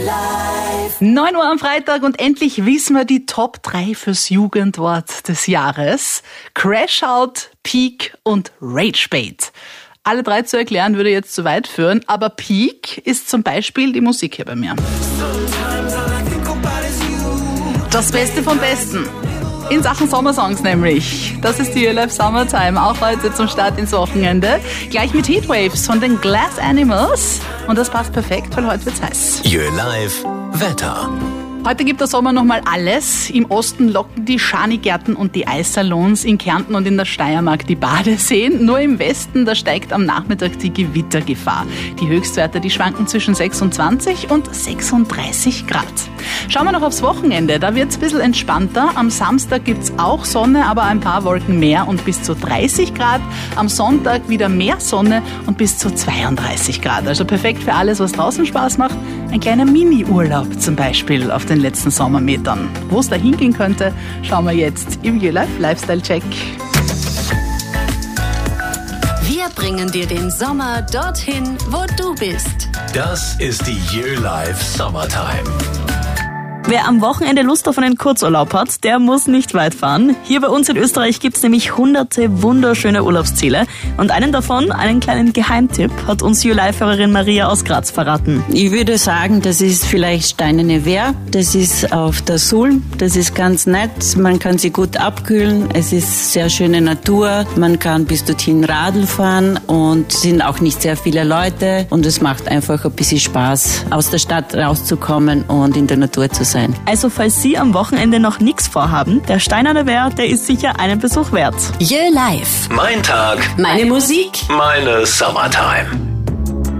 9 Uhr am Freitag und endlich wissen wir die Top 3 fürs Jugendwort des Jahres. Crash-Out, Peak und Rage-Bait. Alle 3 zu erklären würde jetzt zu weit führen, aber Peak ist zum Beispiel die Musik hier bei mir. Das Beste vom Besten. In Sachen Sommersongs nämlich. Das ist die YoLife Summertime, auch heute zum Start ins Wochenende. Gleich mit Heatwaves von den Glass Animals. Und das passt perfekt, weil heute wird's heiß. YoLife Wetter. Heute gibt der Sommer nochmal alles. Im Osten locken die Schanigärten und die Eissalons, in Kärnten und in der Steiermark die Badeseen. Nur im Westen, da steigt am Nachmittag die Gewittergefahr. Die Höchstwerte, die schwanken zwischen 26 und 36 Grad. Schauen wir noch aufs Wochenende, da wird's ein bisschen entspannter. Am Samstag gibt's auch Sonne, aber ein paar Wolken mehr und bis zu 30 Grad. Am Sonntag wieder mehr Sonne und bis zu 32 Grad. Also perfekt für alles, was draußen Spaß macht. Ein kleiner Mini-Urlaub zum Beispiel auf den letzten Sommermetern. Wo es da hingehen könnte, schauen wir jetzt im YoLife Lifestyle Check. Wir bringen dir den Sommer dorthin, wo du bist. Das ist die YoLife Summertime. Wer am Wochenende Lust auf einen Kurzurlaub hat, der muss nicht weit fahren. Hier bei uns in Österreich gibt's nämlich hunderte wunderschöne Urlaubsziele. Und einen davon, einen kleinen Geheimtipp, hat uns YoLife-Hörerin Maria aus Graz verraten. Ich würde sagen, das ist vielleicht Steinerne Wehr. Das ist auf der Sulm. Das ist ganz nett. Man kann sich gut abkühlen. Es ist sehr schöne Natur. Man kann bis dorthin Radl fahren und sind auch nicht sehr viele Leute. Und es macht einfach ein bisschen Spaß, aus der Stadt rauszukommen und in der Natur zu sein. Also falls Sie am Wochenende noch nichts vorhaben, der Steinerne Wehr, der ist sicher einen Besuch wert. YoLife. Mein Tag, Meine Musik. meine Summertime.